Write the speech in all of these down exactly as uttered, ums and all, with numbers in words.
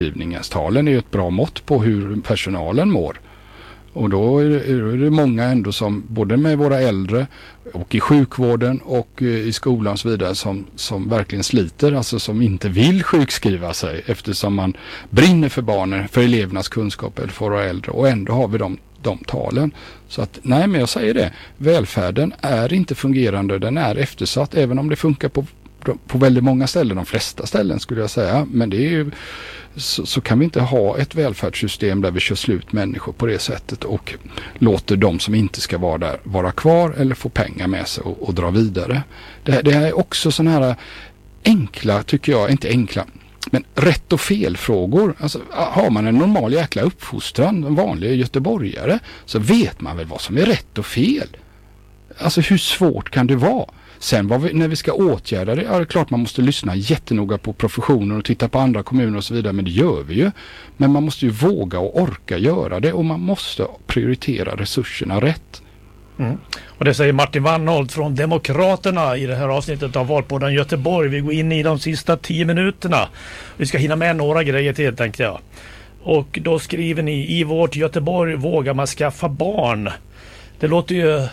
sjukskrivningstalen är ju ett bra mått på hur personalen mår. Och då är det många ändå som, både med våra äldre och i sjukvården och i skolan och så vidare, som, som verkligen sliter, alltså som inte vill sjukskriva sig eftersom man brinner för barnen, för elevernas kunskap eller för våra äldre, och ändå har vi de, de talen. Så att, nej, men jag säger det, välfärden är inte fungerande, den är eftersatt, även om det funkar på, på väldigt många ställen, de flesta ställen skulle jag säga, men det är ju Så, så kan vi inte ha ett välfärdssystem där vi kör slut människor på det sättet och låter de som inte ska vara där vara kvar eller få pengar med sig och, och dra vidare. Det här, det här är också sådana här enkla, tycker jag, inte enkla, men rätt och fel-frågor. Alltså, har man en normal jäkla uppfostran, en vanlig göteborgare, så vet man väl vad som är rätt och fel. Alltså hur svårt kan det vara? Sen vad vi, när vi ska åtgärda det, ja, det är klart man måste lyssna jättenoga på professionen och titta på andra kommuner och så vidare, men det gör vi ju. Men man måste ju våga och orka göra det, och man måste prioritera resurserna rätt. Mm. Och det säger Martin Wannholt från Demokraterna i det här avsnittet av Valpodden Göteborg. Vi går in i de sista tio minuterna. Vi ska hinna med några grejer till, tänkte jag. Och då skriver ni: i vårt Göteborg vågar man skaffa barn. Det låter ju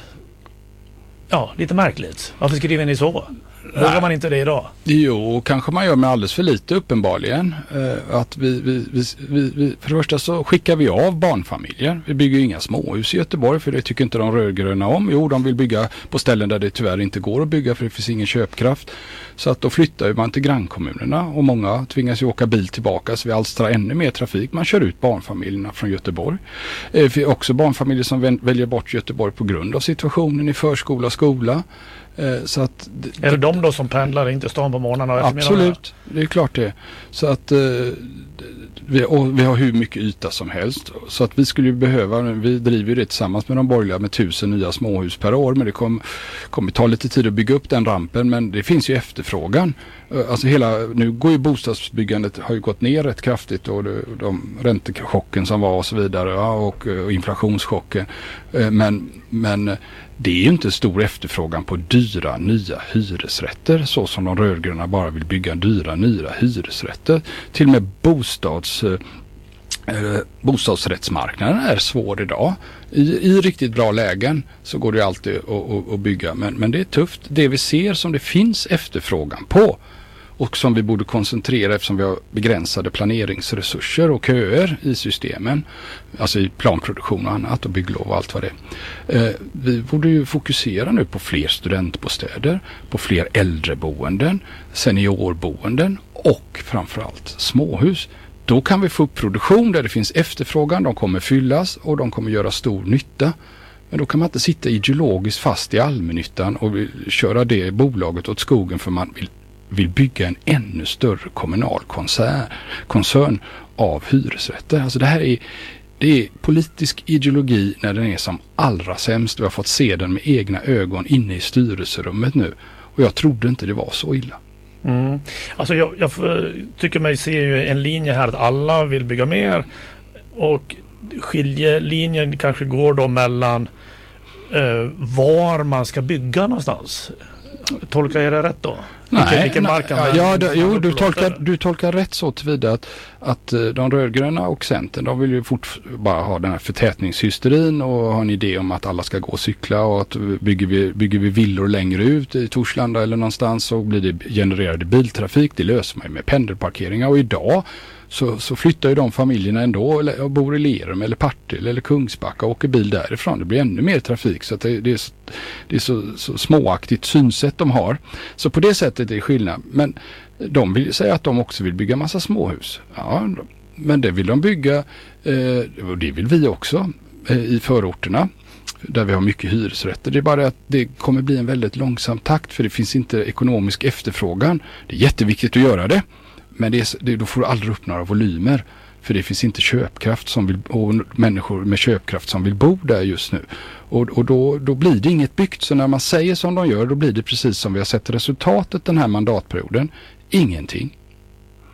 ja, lite märkligt. Varför skriver ni så? Vågar man inte det idag? Jo, kanske man gör med alldeles för lite uppenbarligen. Eh, att vi, vi, vi, vi, vi, för det första så skickar vi av barnfamiljer. Vi bygger inga småhus i Göteborg, för det tycker inte de rödgröna om. Jo, de vill bygga på ställen där det tyvärr inte går att bygga, för det finns ingen köpkraft. Så att då flyttar man till grannkommunerna, och många tvingas ju åka bil tillbaka, så vi alstrar ännu mer trafik. Man kör ut barnfamiljerna från Göteborg. Eh, det finns också barnfamiljer som väl, väljer bort Göteborg på grund av situationen i förskola och skola. Så att, är det de då som pendlar in till stan på morgnarna och absolut, det är klart det. Så att vi, och vi har hur mycket yta som helst. Så att vi skulle behöva, vi driver det tillsammans med de borgerliga med tusen nya småhus per år. Men det kommer kom ta lite tid att bygga upp den rampen. Men det finns ju efterfrågan. Alltså hela, nu går ju bostadsbyggandet, har ju gått ner rätt kraftigt, och de, de räntechocken som var och så vidare, ja, och, och inflationschocken. Men, men det är ju inte stor efterfrågan på dyra nya hyresrätter, så som de rödgröna bara vill bygga dyra nya hyresrätter. Till och med bostads, eh, bostadsrättsmarknaden är svår idag. I, I riktigt bra lägen så går det alltid att, att, att bygga, men, men det är tufft. Det vi ser som det finns efterfrågan på, och som vi borde koncentrera eftersom vi har begränsade planeringsresurser och köer i systemen, alltså i planproduktion och annat och bygglov och allt vad det är. Eh, vi borde ju fokusera nu på fler studentbostäder, på fler äldreboenden, seniorboenden och framförallt småhus. Då kan vi få upp produktion där det finns efterfrågan, de kommer fyllas och de kommer göra stor nytta. Men då kan man inte sitta ideologiskt fast i allmännyttan och köra det bolaget åt skogen, för man vill vill bygga en ännu större kommunal koncern, koncern av hyresrätter. Alltså det här är, det är politisk ideologi när den är som allra sämst. Vi har fått se den med egna ögon inne i styrelserummet nu. Och jag trodde inte det var så illa. Mm. Alltså jag, jag tycker mig se ju en linje här att alla vill bygga mer, och skiljelinjen kanske går då mellan eh, var man ska bygga någonstans. Tolkar jag det rätt då? Nej, vilken nej mark ja, ja, det, jo, du tolkar, du tolkar rätt så tillvida att, att de rödgröna och Centern, de vill ju fort bara ha den här förtätningshysterin och ha en idé om att alla ska gå och cykla, och att bygger vi, bygger vi villor längre ut i Torslanda eller någonstans, så blir det genererade biltrafik. Det löser man ju med pendelparkeringar, och idag Så, så flyttar ju de familjerna ändå eller, och bor i Lerum eller Partille eller Kungsbacka och åker bil därifrån. Det blir ännu mer trafik, så att det, det är, så, det är så, så småaktigt synsätt de har. Så på det sättet är det skillnad. Men de vill säga att de också vill bygga massa småhus. Ja, men det vill de bygga, eh, och det vill vi också eh, i förorterna, där vi har mycket hyresrätter. Det är bara att det kommer bli en väldigt långsam takt, för det finns inte ekonomisk efterfrågan. Det är jätteviktigt att göra det. Men det är, det, då får du aldrig upp några volymer, för det finns inte köpkraft som vill, och människor med köpkraft som vill bo där just nu. Och, och då, då blir det inget byggt. Så när man säger som de gör, då blir det precis som vi har sett resultatet den här mandatperioden. Ingenting.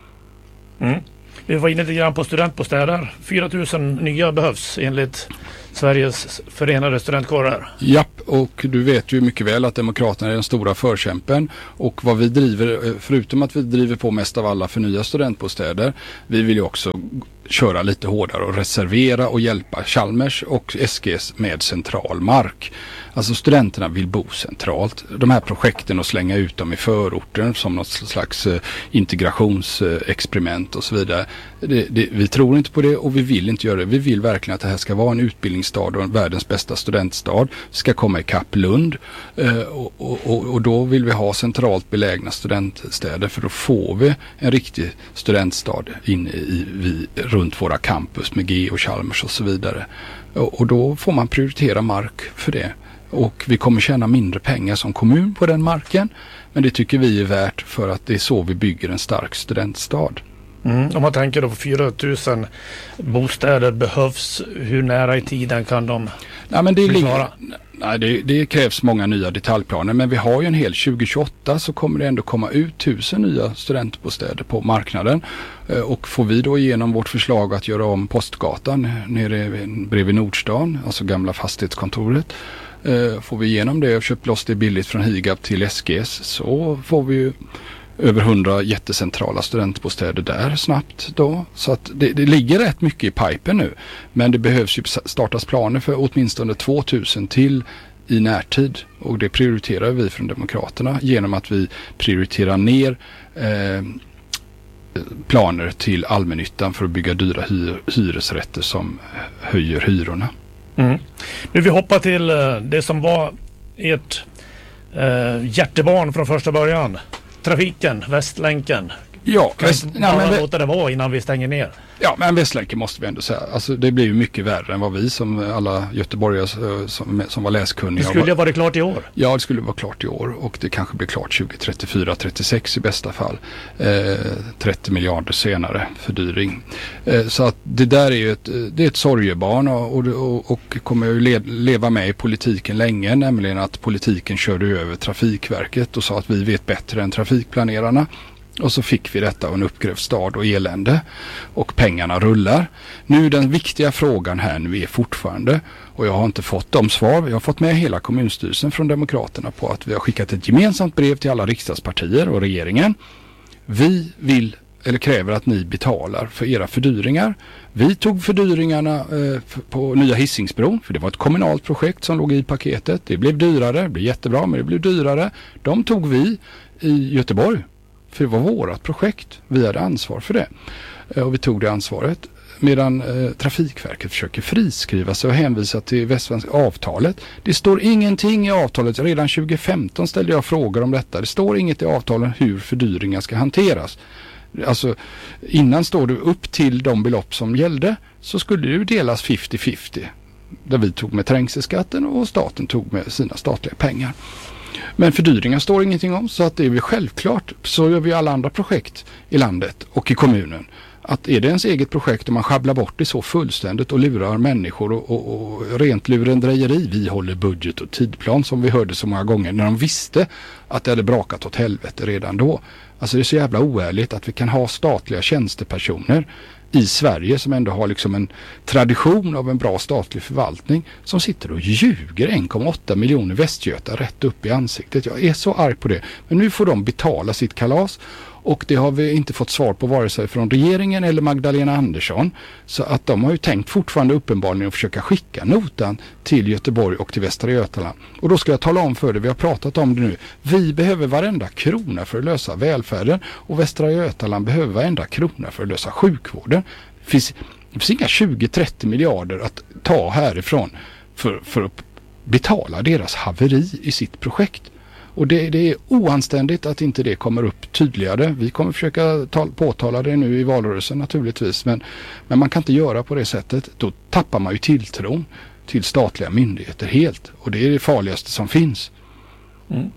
Mm. Vi var inne lite grann på studentbostäder. fyra tusen nya behövs enligt Sveriges förenade studentkårer. Japp, och du vet ju mycket väl att Demokraterna är den stora förkämpen, och vad vi driver, förutom att vi driver på mest av alla för nya studentbostäder, vi vill ju också köra lite hårdare och reservera och hjälpa Chalmers och S G S med central mark. Alltså studenterna vill bo centralt. De här projekten och slänga ut dem i förorten som något slags eh, integrationsexperiment och så vidare. Det, det, vi tror inte på det och vi vill inte göra det. Vi vill verkligen att det här ska vara en utbildningsstad och en världens bästa studentstad. Ska komma i kapp Lund eh, och, och, och då vill vi ha centralt belägna studentstäder, för då får vi en riktig studentstad inne i, i, runt våra campus med G och Chalmers och så vidare. Och, och då får man prioritera mark för det. Och vi kommer tjäna mindre pengar som kommun på den marken. Men det tycker vi är värt, för att det är så vi bygger en stark studentstad. Mm. Om man tänker då på fyra tusen bostäder behövs, hur nära i tiden kan de Nej, men det, bli ligger, klara? nej, det, det krävs många nya detaljplaner, men vi har ju en hel tjugo tjugoåtta så kommer det ändå komma ut tusen nya studentbostäder på marknaden. Och får vi då igenom vårt förslag att göra om Postgatan nere bredvid Nordstan, alltså gamla fastighetskontoret, får vi igenom det och köpt loss det billigt från Higab till S G S, så får vi ju över hundra jättecentrala studentbostäder där snabbt då. Så att det, det ligger rätt mycket i pipen nu. Men det behövs ju startas planer för åtminstone tvåtusen till i närtid. Och det prioriterar vi från Demokraterna genom att vi prioriterar ner eh, planer till allmännyttan för att bygga dyra hyr, hyresrätter som höjer hyrorna. Mm. Nu vi hoppar till uh, det som var ert uh, hjärtebarn från första början. Trafiken, Västlänken. Ja, kan väst, inte nej, bara men, låta det vara innan vi stänger ner. Ja, men Västlänken måste vi ändå säga. Alltså, det blir ju mycket värre än vad vi som alla göteborgare som, som var läskunniga. Det skulle ju varit klart i år. Ja, det skulle vara klart i år, och det kanske blir klart tjugo trettiofyra trettiosex i bästa fall. Eh, trettio miljarder senare fördyring. Eh, så att det där är ju ett, det är ett sorgebarn och, och, och kommer ju le, leva med i politiken länge, nämligen att politiken körde över Trafikverket och sa att vi vet bättre än trafikplanerarna. Och så fick vi detta och en uppgrävd stad och elände. Och pengarna rullar. Nu den viktiga frågan här nu är fortfarande, och jag har inte fått de svar. Jag har fått med hela kommunstyrelsen från Demokraterna på att vi har skickat ett gemensamt brev till alla riksdagspartier och regeringen. Vi vill eller kräver att ni betalar för era fördyringar. Vi tog fördyringarna eh, på nya Hisingsbron, för det var ett kommunalt projekt som låg i paketet. Det blev dyrare, det blev jättebra, men det blev dyrare. De tog vi i Göteborg. För det var vårat projekt. Vi hade ansvar för det. Och vi tog det ansvaret. Medan eh, Trafikverket försöker friskriva sig och hänvisa till västsvenska avtalet. Det står ingenting i avtalet. Redan tjugo femton ställde jag frågor om detta. Det står inget i avtalen hur fördyringar ska hanteras. Alltså innan står det upp till de belopp som gällde, så skulle det ju delas femtio femtio. Där vi tog med trängselskatten och staten tog med sina statliga pengar. Men fördyringar står ingenting om, så att det är väl självklart, så gör vi alla andra projekt i landet och i kommunen. Att är det ens eget projekt och man schabblar bort det så fullständigt och lurar människor och, och, och rent lurendrejeri, vi håller budget och tidplan som vi hörde så många gånger när de visste att det hade brakat åt helvete redan då. Alltså det är så jävla oärligt att vi kan ha statliga tjänstepersoner i Sverige som ändå har liksom en tradition av en bra statlig förvaltning som sitter och ljuger en komma åtta miljoner västgötar rätt upp i ansiktet. Jag är så arg på det. Men nu får de betala sitt kalas, och det har vi inte fått svar på vare sig från regeringen eller Magdalena Andersson. Så att de har ju tänkt fortfarande uppenbarligen att försöka skicka notan till Göteborg och till Västra Götaland. Och då ska jag tala om för det, vi har pratat om det nu. Vi behöver varenda krona för att lösa välfärden, och Västra Götaland behöver varenda krona för att lösa sjukvården. Det finns, det finns inga tjugo trettio miljarder att ta härifrån för, för att betala deras haveri i sitt projekt. Och det, det är oanständigt att inte det kommer upp tydligare. Vi kommer försöka ta, påtala det nu i valrörelsen naturligtvis. Men, men man kan inte göra på det sättet. Då tappar man ju tilltron till statliga myndigheter helt. Och det är det farligaste som finns. Mm.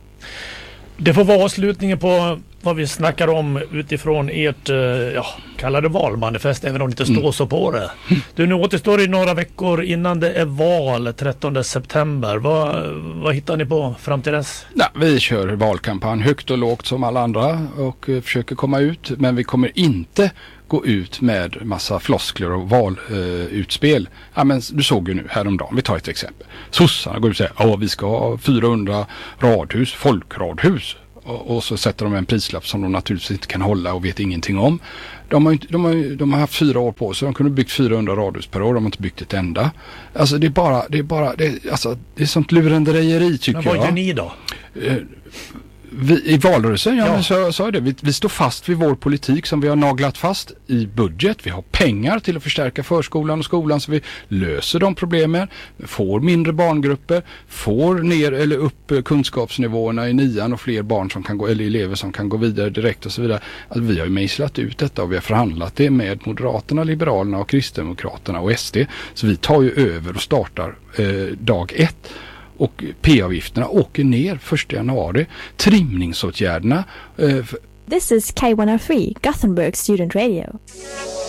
Det får vara avslutningen på vad vi snackar om utifrån ert, ja, kalla det valmanifest, även om det inte står mm. så på det. Du, nu återstår det några veckor innan det är val, trettonde september. Vad, vad hittar ni på fram till dess? Ja, vi kör valkampanj högt och lågt som alla andra och försöker komma ut, men vi kommer inte gå ut med massa floskler och valutspel. Uh, ja, men du såg ju nu häromdagen, vi tar ett exempel. Sossarna går ut och säger, ja vi ska ha fyrahundra radhus, folkradhus. Och, och så sätter de en prislapp som de naturligtvis inte kan hålla och vet ingenting om. De har, de har, de har haft fyra år på sig, de kunde byggt fyrahundra radhus per år, de har inte byggt ett enda. Alltså det är bara, det är bara, det är, alltså, det är sånt lurendrejeri tycker jag. Men vad gör ni då? Uh, Vi, I valrörelsen, ja, ja. Men så sa jag det. Vi, vi står fast vid vår politik som vi har naglat fast i budget. Vi har pengar till att förstärka förskolan och skolan så vi löser de problemen. Får mindre barngrupper, får ner eller upp kunskapsnivåerna i nian och fler barn som kan gå, eller elever som kan gå vidare direkt och så vidare. Alltså, vi har ju mejslat ut detta och vi har förhandlat det med Moderaterna, Liberalerna och Kristdemokraterna och S D. Så vi tar ju över och startar eh, dag ett. Och P-avgifterna åker ner första januari. Trimningsåtgärderna. Eh, This is K one oh three, Gothenburg Student Radio.